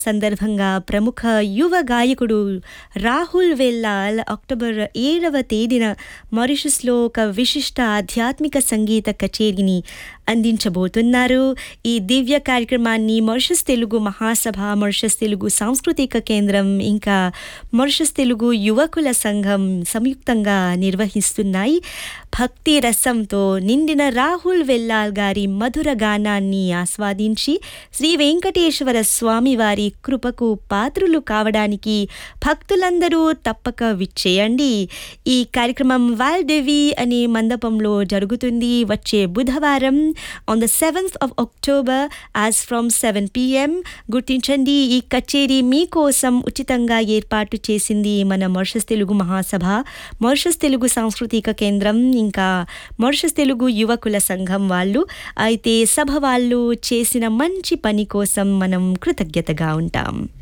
సందర్భంగా ప్రముఖ యువ గాయకుడు రాహుల్ వెల్లాల్ అక్టోబర్ 7వ తేదీన మారిషస్లో ఒక విశిష్ట ఆధ్యాత్మిక సంగీత కచేరీని అందించబోతున్నారు. ఈ దివ్య కార్యక్రమాన్ని మారిషస్ తెలుగు మహాసభ, మారిషస్ తెలుగు సాంస్కృతిక కేంద్రం, ఇంకా మారిషస్ తెలుగు యువకుల సంఘం సంయుక్తంగా నిర్వహిస్తున్నాయి. భక్తి రసంతో నిండిన రాహుల్ వెల్లాల్ గారి మధుర గానాన్ని ఆస్వాదించి శ్రీ వెంకటేశ్వర స్వామి వారి కృపకు పాత్రులు కావడానికి భక్తులందరూ తప్పక విచ్చేయండి. ఈ కార్యక్రమం వాల్డెవి అనే మండపంలో జరుగుతుంది. వచ్చే బుధవారం on the 7th of October as from 7 p.m. గుర్తించండి, ఈ కచేరీ మీకోసం ఉచితంగా ఏర్పాటు చేసింది మన మారిషస్ తెలుగు మహాసభ, మారిషస్ తెలుగు సాంస్కృతిక కేంద్రం, ఇంకా మారిషస్ తెలుగు యువకుల సంఘం వాళ్ళు. అయితే సభ వాళ్ళు చేసిన మంచి పని కోసం మనం కృతజ్ఞతగా ఉంటాం.